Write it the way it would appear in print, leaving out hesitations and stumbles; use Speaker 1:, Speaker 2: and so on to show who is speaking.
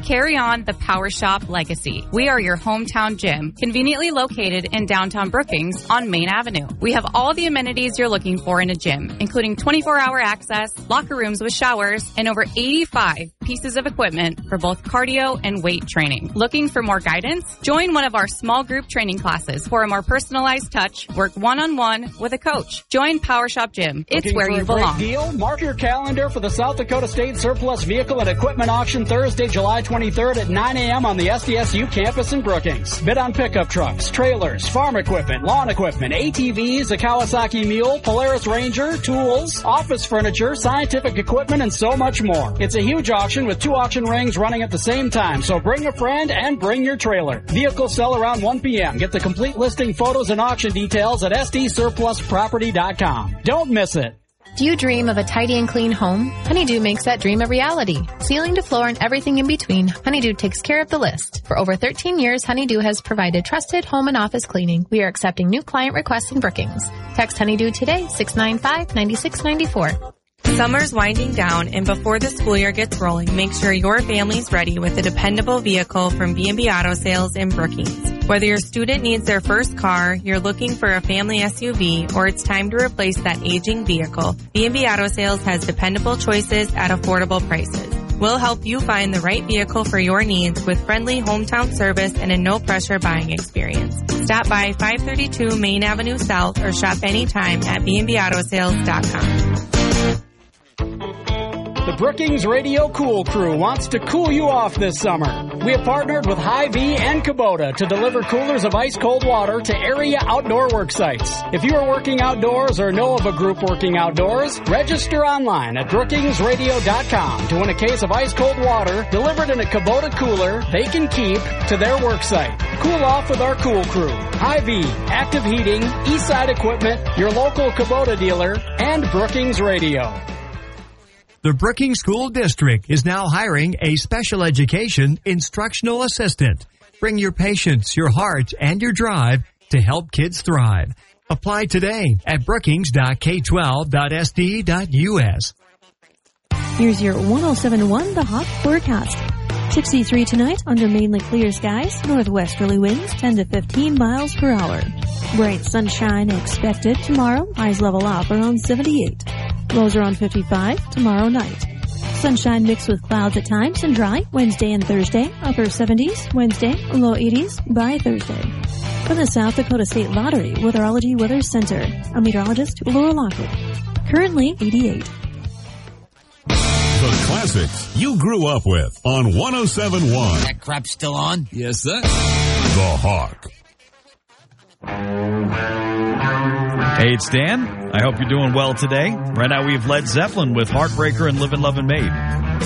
Speaker 1: Carry on the Power Shop legacy. We are your hometown gym, conveniently located in downtown Brookings on Main Avenue. We have all the amenities you're looking for in a gym, including 24-hour access, locker rooms with showers, and over 85 pieces of equipment for both cardio and weight training. Looking for more guidance? Join one of our small group training classes for a more personalized touch. Work one-on-one with a coach. Join Power Shop Gym. It's
Speaker 2: Looking
Speaker 1: where
Speaker 2: for
Speaker 1: you
Speaker 2: a great
Speaker 1: belong.
Speaker 2: Deal? Mark your calendar for the South Dakota State Surplus Vehicle and Equipment Auction Thursday, July 23rd at 9 a.m. on the SDSU campus in Brookings. Bid on pickup trucks, trailers, farm equipment, lawn equipment, ATVs, a Kawasaki Mule, Polaris Ranger, tools, office furniture, scientific equipment, and so much more. It's a huge auction with 2 auction rings running at the same time, so bring a friend and bring your trailer. Vehicles sell around 1 p.m. Get the complete listing, photos, and auction details at sdsurplusproperty.com. Don't miss it.
Speaker 3: Do you dream of a tidy and clean home? Honeydew makes that dream a reality. Ceiling to floor and everything in between, Honeydew takes care of the list. For over 13 years, Honeydew has provided trusted home and office cleaning. We are accepting new client requests in Brookings. Text Honeydew today, 695-9694.
Speaker 4: Summer's winding down, and before the school year gets rolling, make sure your family's ready with a dependable vehicle from B&B Auto Sales in Brookings. Whether your student needs their first car, you're looking for a family SUV, or it's time to replace that aging vehicle, B&B Auto Sales has dependable choices at affordable prices. We'll help you find the right vehicle for your needs with friendly hometown service and a no-pressure buying experience. Stop by 532 Main Avenue South or shop anytime at bnbautosales.com.
Speaker 2: The Brookings Radio Cool Crew wants to cool you off this summer. We have partnered with Hy-Vee and Kubota to deliver coolers of ice-cold water to area outdoor work sites. If you are working outdoors or know of a group working outdoors, register online at brookingsradio.com to win a case of ice-cold water delivered in a Kubota cooler they can keep to their work site. Cool off with our Cool Crew. Hy-Vee, Active Heating, Eastside Equipment, your local Kubota dealer, and Brookings Radio.
Speaker 5: The Brookings School District is now hiring a special education instructional assistant. Bring your patience, your heart, and your drive to help kids thrive. Apply today at brookings.k12.sd.us.
Speaker 6: Here's your 107.1 The Hot forecast. 63 tonight under mainly clear skies, northwesterly winds 10 to 15 miles per hour. Bright sunshine expected tomorrow, highs level off around 78. Lows around 55 tomorrow night. Sunshine mixed with clouds at times and dry Wednesday and Thursday, upper 70s Wednesday, low 80s by Thursday. From the South Dakota State Lottery Weatherology Weather Center, I'm meteorologist Laura Lockwood. Currently 88.
Speaker 7: The classics you grew up with on 107.1.
Speaker 8: That crap's still on?
Speaker 9: Yes, sir.
Speaker 7: The Hawk.
Speaker 10: Hey, it's Dan. I hope you're doing well today. Right now we have Led Zeppelin with Heartbreaker and Live and Love and Made.